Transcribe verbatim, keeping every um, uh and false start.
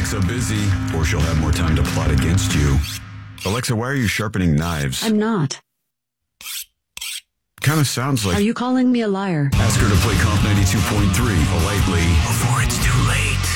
so busy, or she'll have more time to plot against you. Alexa, why are you sharpening knives? I'm not. Kind of sounds like... Are you calling me a liar? Ask her to play Comp ninety-two point three politely before it's too late.